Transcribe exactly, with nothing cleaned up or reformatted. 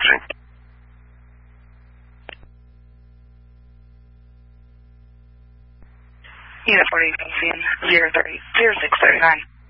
Thank you. Unit forty, zero thirty, zero six thirty-nine.